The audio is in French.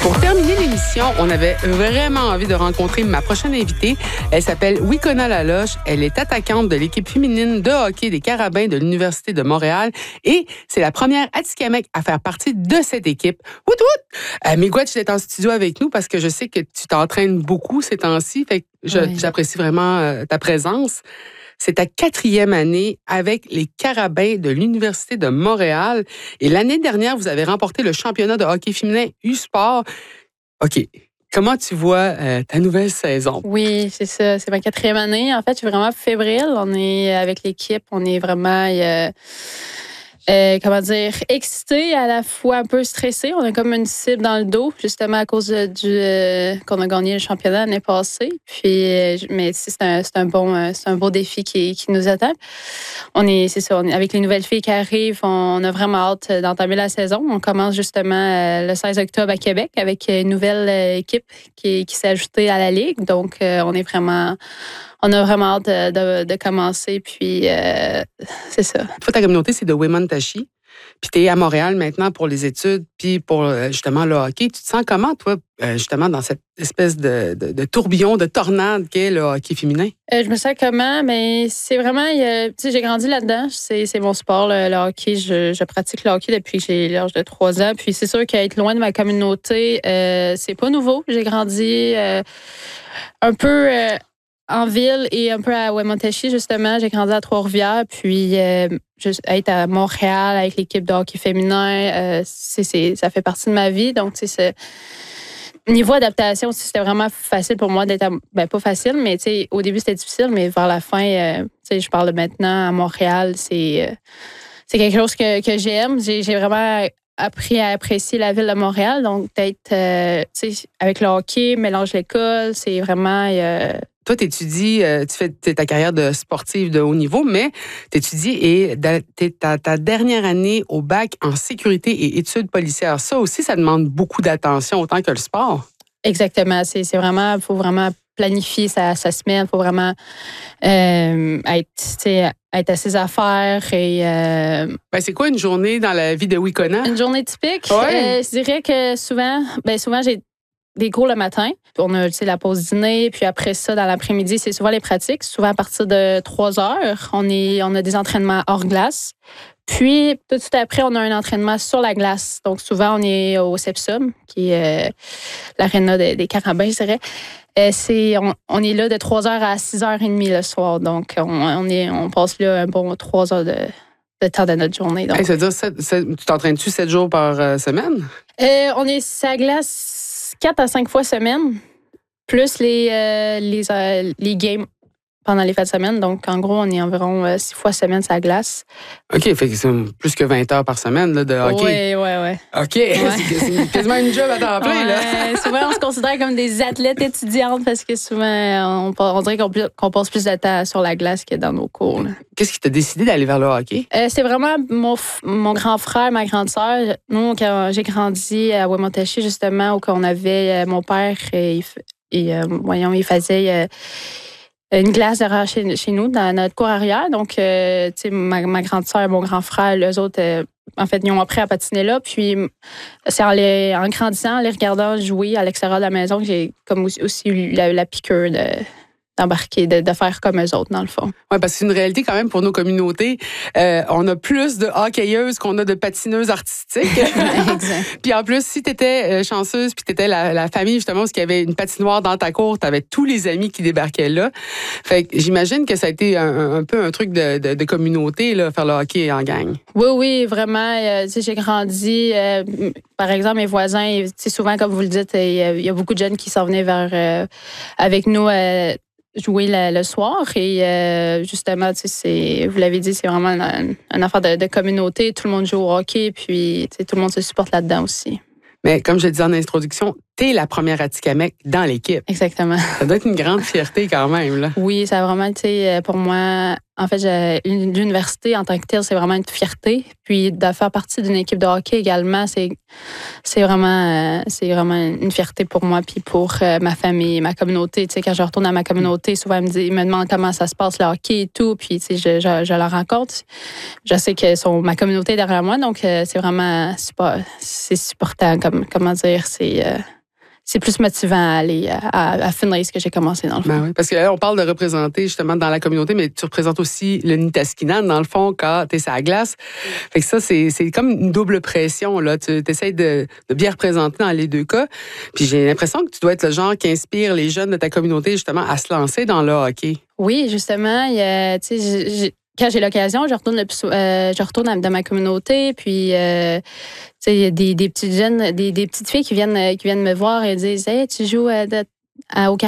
Pour terminer l'émission, on avait vraiment envie de rencontrer ma prochaine invitée. Elle s'appelle Wikona Laloche. Elle est attaquante de l'équipe féminine de hockey des Carabins de l'Université de Montréal et c'est la première Atikamekw à faire partie de cette équipe. Wout wout! Miigwech, tu es en studio avec nous parce que je sais que tu t'entraînes beaucoup ces temps-ci. Fait que j'apprécie vraiment ta présence. C'est ta 4e année avec les Carabins de l'Université de Montréal. Et l'année dernière, vous avez remporté le championnat de hockey féminin U-Sport. OK. Comment tu vois ta nouvelle saison? Oui, c'est ça. C'est ma 4e année. En fait, je suis vraiment fébrile. On est avec l'équipe. On est vraiment... excité, à la fois un peu stressé. On a comme une cible dans le dos, justement à cause qu'on a gagné le championnat l'année passée. Puis, mais c'est un beau défi qui nous attend. Avec les nouvelles filles qui arrivent, on a vraiment hâte d'entamer la saison. On commence justement le 16 octobre à Québec avec une nouvelle équipe qui s'est ajoutée à la Ligue. Donc, on a vraiment hâte de commencer, puis c'est ça. Toi, ta communauté, c'est de Wemotaci, puis tu es à Montréal maintenant pour les études, puis pour justement le hockey. Tu te sens comment, toi, justement, dans cette espèce de tourbillon, de tornade qu'est le hockey féminin? Je me sens comment? Mais c'est vraiment, tu sais, j'ai grandi là-dedans. C'est mon sport, le hockey. Je pratique le hockey depuis que j'ai l'âge de 3 ans. Puis c'est sûr qu'être loin de ma communauté, c'est pas nouveau. J'ai grandi un peu... en ville et un peu à Wemotaci, justement. J'ai grandi à Trois-Rivières, puis être à Montréal avec l'équipe de hockey féminin, ça fait partie de ma vie. Donc, tu sais, niveau adaptation, c'était vraiment facile pour moi d'être pas facile, mais tu sais, au début, c'était difficile, mais vers la fin, tu sais, je parle de maintenant à Montréal, c'est quelque chose que j'aime. J'ai vraiment appris à apprécier la ville de Montréal. Donc, d'être, tu sais, avec le hockey, mélange l'école, c'est vraiment... Toi, tu étudies, tu fais ta carrière de sportive de haut niveau, mais tu étudies et tu es ta dernière année au bac en sécurité et études policières. Ça aussi, ça demande beaucoup d'attention autant que le sport. Exactement. Il faut vraiment planifier sa semaine. Il faut vraiment être à ses affaires. Et, c'est quoi une journée dans la vie de Wikona? Une journée typique? Ouais. Je dirais que souvent j'ai des cours le matin. On a la pause dîner, puis après ça, dans l'après-midi, c'est souvent les pratiques. Souvent à partir de 3 heures, on a des entraînements hors glace. Puis, tout de suite après, on a un entraînement sur la glace. Donc, souvent, on est au Sepsum, qui est l'aréna des Carabins, je dirais. On est là de 3 heures à 6h30 le soir. Donc, on passe là un bon 3 heures de temps de notre journée. Donc. Ça veut dire, tu t'entraînes-tu 7 jours par semaine? On est sur la glace 4 à 5 fois semaine, plus les games pendant les fêtes de semaine. Donc, en gros, on est environ 6 fois semaine sur la glace. OK, fait que c'est plus que 20 heures par semaine là, de hockey. Oui. OK, c'est quasiment une job à temps plein. Là. Souvent, on se considère comme des athlètes étudiantes parce que souvent, on dirait qu'on passe plus de temps sur la glace que dans nos cours. Là. Qu'est-ce qui t'a décidé d'aller vers le hockey? C'est vraiment mon grand frère, ma grande sœur. Nous, quand j'ai grandi à Wemotaci, justement, où on avait mon père, il faisait... une glace derrière chez nous, dans notre cour arrière. Donc, tu sais, ma grande sœur et mon grand frère, eux autres, en fait, ils ont appris à patiner là. Puis, c'est en grandissant, en les regardant jouer à l'extérieur de la maison, que j'ai comme aussi eu la piqûre d'embarquer, de faire comme eux autres, dans le fond. Oui, parce que c'est une réalité quand même pour nos communautés. On a plus de hockeyeuses qu'on a de patineuses artistiques. Exact. Puis en plus, si tu étais chanceuse, puis tu étais la famille, justement, parce qu'il y avait une patinoire dans ta cour, tu avais tous les amis qui débarquaient là. Fait que j'imagine que ça a été un peu un truc de communauté, là, faire le hockey en gang. Oui, vraiment. Tu sais, j'ai grandi. Par exemple, mes voisins, tu sais, souvent, comme vous le dites, il y a beaucoup de jeunes qui s'en venaient avec nous jouer le soir. Et justement, tu sais, vous l'avez dit, c'est vraiment une affaire de communauté. Tout le monde joue au hockey, puis tu sais, tout le monde se supporte là-dedans aussi. Mais comme je le disais en introduction, t'es la première Atikamekw dans l'équipe. Exactement. Ça doit être une grande fierté quand même, là. Oui, ça a vraiment été, pour moi, en fait, l'université en tant que telle, c'est vraiment une fierté. Puis de faire partie d'une équipe de hockey également, c'est vraiment une fierté pour moi puis pour ma famille, ma communauté. Tu sais, quand je retourne à ma communauté, souvent ils me demandent comment ça se passe le hockey et tout. Puis tu sais, je leur rencontre. Je sais que ma communauté est derrière moi, donc c'est vraiment c'est supportant, comment dire, c'est plus motivant à aller à finir ce que j'ai commencé dans le fond. Ben oui, parce que là, on parle de représenter justement dans la communauté, mais tu représentes aussi le Nitaskinan, dans le fond, quand tu es sur la glace. Fait que ça, c'est comme une double pression, là. Tu essaies de bien représenter dans les deux cas. Puis j'ai l'impression que tu dois être le genre qui inspire les jeunes de ta communauté, justement, à se lancer dans le hockey. Oui, justement, tu sais, quand j'ai l'occasion, je retourne dans ma communauté, puis tu sais, il y a des petites jeunes, des petites filles qui viennent me voir et disent, hey, tu joues au